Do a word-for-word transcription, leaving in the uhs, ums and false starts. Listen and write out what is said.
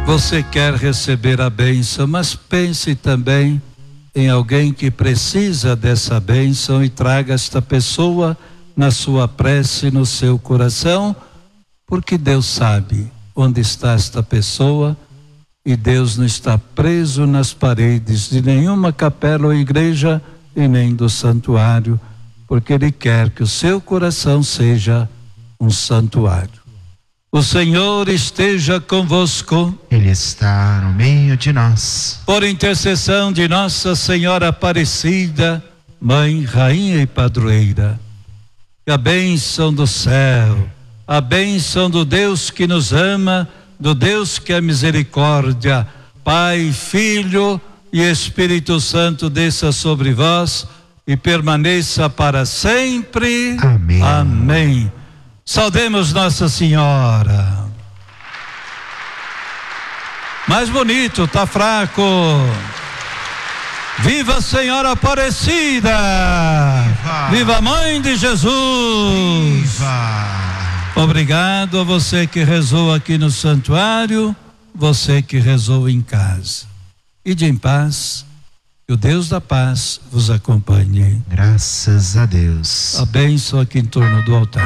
Você quer receber a bênção, mas pense também em alguém que precisa dessa bênção e traga esta pessoa na sua prece, no seu coração, porque Deus sabe onde está esta pessoa e Deus não está preso nas paredes de nenhuma capela ou igreja e nem do santuário, porque Ele quer que o seu coração seja um santuário. O Senhor esteja convosco. Ele está no meio de nós. Por intercessão de Nossa Senhora Aparecida, Mãe, Rainha e Padroeira, que a bênção do céu, a bênção do Deus que nos ama, do Deus que é misericórdia, Pai, Filho e Espírito Santo desça sobre vós e permaneça para sempre. Amém. Amém. Saudemos Nossa Senhora. Mais bonito, tá fraco. Viva a Senhora Aparecida! Viva! Viva a Mãe de Jesus! Viva! Obrigado a você que rezou aqui no santuário, você que rezou em casa. Ide em paz, que o Deus da paz vos acompanhe. Graças a Deus. A bênção aqui em torno do altar.